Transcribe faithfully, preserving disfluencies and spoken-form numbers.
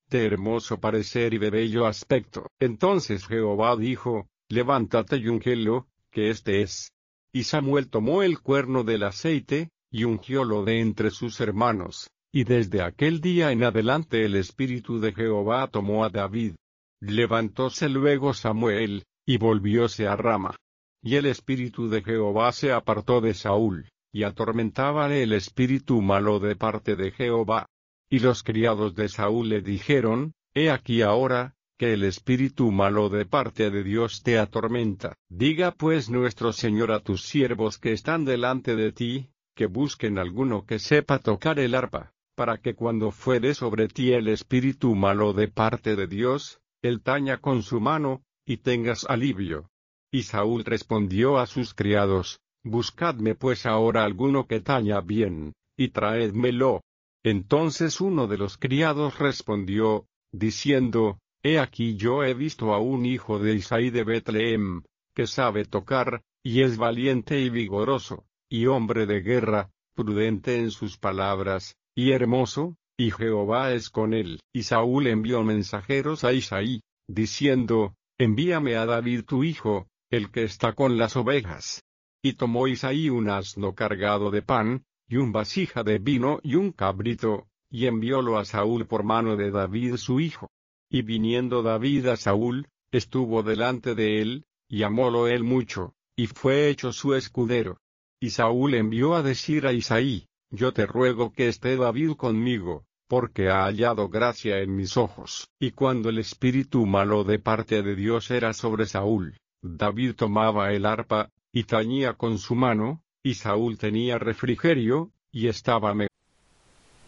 de hermoso parecer y de bello aspecto. Entonces Jehová dijo, levántate y ungelo, que este es. Y Samuel tomó el cuerno del aceite, y ungiólo de entre sus hermanos, y desde aquel día en adelante el Espíritu de Jehová tomó a David. Levantóse luego Samuel, y volvióse a Rama. Y el Espíritu de Jehová se apartó de Saúl, y atormentábale el espíritu malo de parte de Jehová. Y los criados de Saúl le dijeron, he aquí ahora, que el espíritu malo de parte de Dios te atormenta. Diga pues nuestro Señor a tus siervos que están delante de ti, que busquen alguno que sepa tocar el arpa, para que cuando fuere sobre ti el espíritu malo de parte de Dios, él taña con su mano, y tengas alivio. Y Saúl respondió a sus criados, buscadme pues ahora alguno que taña bien, y traédmelo. Entonces uno de los criados respondió, diciendo, he aquí yo he visto a un hijo de Isaí de Betlehem, que sabe tocar, y es valiente y vigoroso, y hombre de guerra, prudente en sus palabras, y hermoso, y Jehová es con él. Y Saúl envió mensajeros a Isaí, diciendo, envíame a David tu hijo, el que está con las ovejas. Y tomó Isaí un asno cargado de pan, y un vasija de vino y un cabrito, y enviólo a Saúl por mano de David su hijo. Y viniendo David a Saúl, estuvo delante de él, y amólo él mucho, y fue hecho su escudero. Y Saúl envió a decir a Isaí, yo te ruego que esté David conmigo, porque ha hallado gracia en mis ojos. Y cuando el espíritu malo de parte de Dios era sobre Saúl, David tomaba el arpa, y tañía con su mano, y Saúl tenía refrigerio, y estaba mejor.